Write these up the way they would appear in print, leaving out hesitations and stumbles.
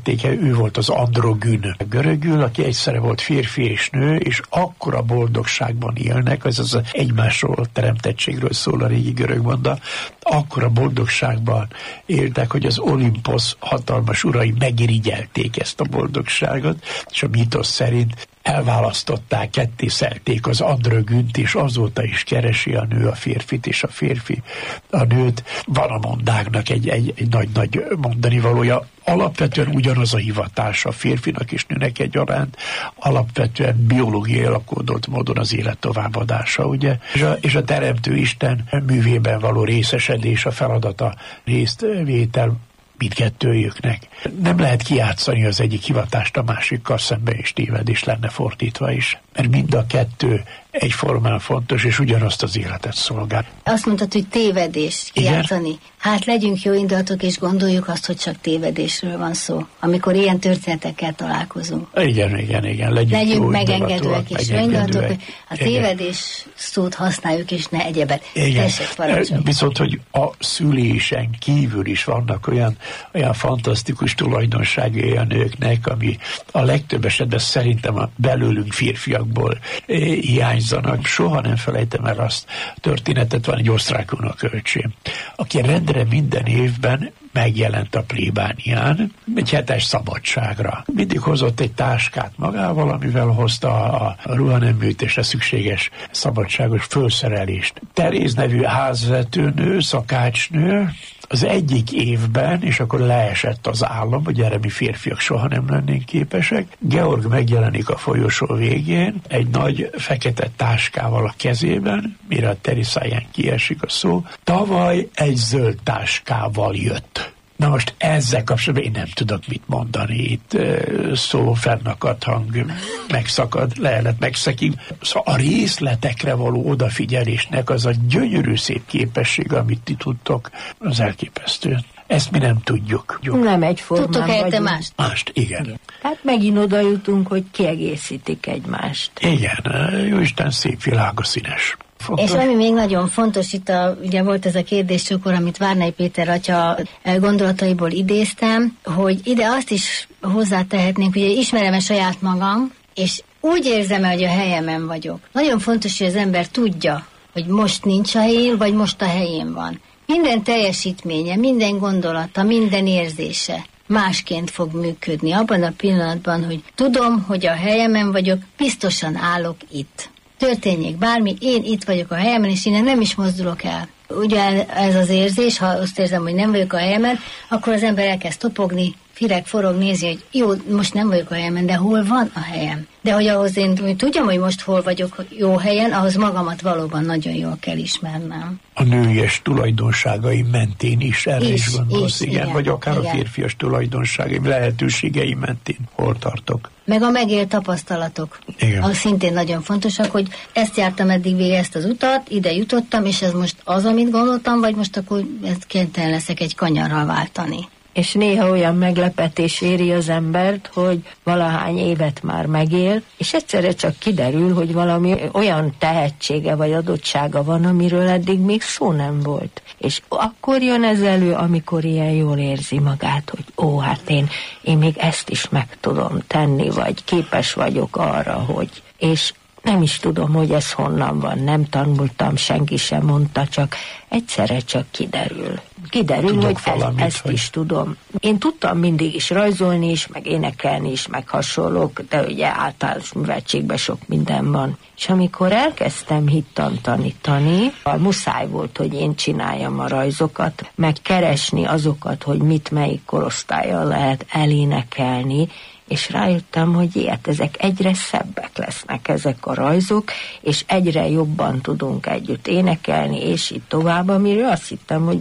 említették, ő volt az androgyn görögül, aki egyszerre volt férfi és nő, és akkora boldogságban élnek, ez az egymásról, teremtettségről szól a régi görög monda, akkora boldogságban éltek, hogy az Olimposz hatalmas urai megirigyelték ezt a boldogságot, és a mítosz szerint elválasztották, kettészelték az androgünt, és azóta is keresi a nő a férfit, és a férfi a nőt. Van a mondáknak egy nagy-nagy mondani valója. Alapvetően ugyanaz a hivatás a férfinak és nőnek egyaránt, alapvetően biológiai alakódott módon az élet továbbadása, ugye? És a Teremtő Isten művében való részesedés, a feladata, résztvétel mindkettőjüknek. Nem lehet kijátszani az egyik hivatást a másikkal szemben, és tévedés lenne fordítva is. Mert mind a kettő egyformán fontos, és ugyanazt az életet szolgál. Azt mondtad, hogy tévedés kijátszani. Igen? Hát legyünk jó indulatok, és gondoljuk azt, hogy csak tévedésről van szó, amikor ilyen történetekkel találkozunk. Igen. Legyünk megengedőek és jó indulatok, hogy a tévedés szót használjuk, és ne egyebet. Tessék, parancsolj. Viszont, hogy a szülésen kívül is vannak olyan fantasztikus tulajdonságai a nőknek, ami a legtöbb esetben szerintem a belőlünk férfiakból hiányzanak. Soha nem felejtem el azt a történetet, van egy osztrák unokölcsém, aki rendre minden évben megjelent a plébánián, egy hetes szabadságra. Mindig hozott egy táskát magával, amivel hozta a ruhaneműtésre szükséges szabadságos fölszerelést. Teréz nevű házvetőnő, szakácsnő, az egyik évben, és akkor leesett az állam, hogy erre mi férfiak soha nem lennénk képesek. Georg megjelenik a folyosó végén, egy nagy fekete táskával a kezében, mire a Teri száján kiesik a szó. Tavaly egy zöld táskával jött. Na most ezzel kapcsolatban én nem tudok mit mondani. Itt szó fennakadt, hang megszakad, lehelet megszakik. Szóval a részletekre való odafigyelésnek az a gyönyörű szép képesség, amit ti tudtok, az elképesztő. Ezt mi nem tudjuk. Nem egyformán tudtok helyette mást? Mást, igen. Hát megint oda jutunk, hogy kiegészítik egymást. Igen, Jóisten szép világa színes. Fontos. És ami még nagyon fontos, itt ugye volt ez a kérdéscsokor, amit Várnai Péter atya gondolataiból idéztem, hogy ide azt is hozzátehetnénk, hogy ismerem saját magam, és úgy érzem, hogy a helyemen vagyok. Nagyon fontos, hogy az ember tudja, hogy most nincs a helyén, vagy most a helyén van. Minden teljesítménye, minden gondolata, minden érzése másként fog működni abban a pillanatban, hogy tudom, hogy a helyemen vagyok, biztosan állok itt. Történjék bármi, én itt vagyok a helyemen, és innen nem is mozdulok el. Ugye ez az érzés, ha azt érzem, hogy nem vagyok a helyemen, akkor az ember elkezd topogni, fireg, forog, nézi, hogy jó, most nem vagyok a helyemen, de hol van a helyem? De hogy ahhoz én tudjam, hogy most hol vagyok jó helyen, ahhoz magamat valóban nagyon jól kell ismernem. A nőies tulajdonságai mentén is erre is gondolsz, igen, vagy akár igen. A férfias tulajdonságai lehetőségei mentén hol tartok. Meg a megélt tapasztalatok. Igen. Az szintén nagyon fontosak, hogy ezt jártam eddig végig, ezt az utat, ide jutottam, és ez most az, amit gondoltam, vagy most akkor ezt kénytelen leszek egy kanyarral váltani. És néha olyan meglepetés éri az embert, hogy valahány évet már megél, és egyszerre csak kiderül, hogy valami olyan tehetsége vagy adottsága van, amiről eddig még szó nem volt. És akkor jön ez elő, amikor ilyen jól érzi magát, hogy hát én még ezt is meg tudom tenni, vagy képes vagyok arra, hogy... És nem is tudom, hogy ez honnan van, nem tanultam, senki sem mondta, csak egyszerre csak kiderül. Kiderül, hogy ezt is tudom. Én tudtam mindig is rajzolni is, meg énekelni is, meg hasonlók, de ugye általános műveltségben sok minden van. És amikor elkezdtem hittan tanítani, muszáj volt, hogy én csináljam a rajzokat, meg keresni azokat, hogy mit melyik korosztállyal lehet elénekelni, és rájöttem, hogy ezek egyre szebbek lesznek ezek a rajzok, és egyre jobban tudunk együtt énekelni, és így tovább, amiről azt hittem, hogy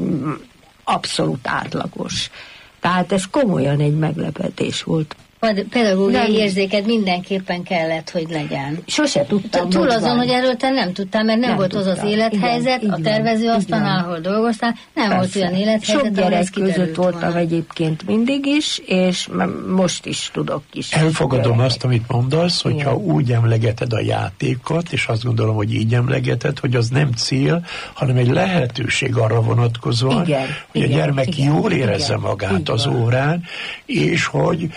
abszolút átlagos. Tehát ez komolyan egy meglepetés volt. Pedagógiai érzéked mindenképpen kellett, hogy legyen. Sose tudtam. Túl azon, hogy erről te nem tudtál, mert nem volt az élethelyzet, igen, a tervezőasztalnál, ahol dolgoztál, nem volt olyan élethelyzet, sok gyerek között voltam egyébként mindig is, és most is tudok is. Elfogadom azt, amit mondasz, hogyha úgy emlegeted a játékot, és azt gondolom, hogy így emlegeted, hogy az nem cél, hanem egy lehetőség arra vonatkozóan, hogy a gyermek jól érezze magát az órán, és hogy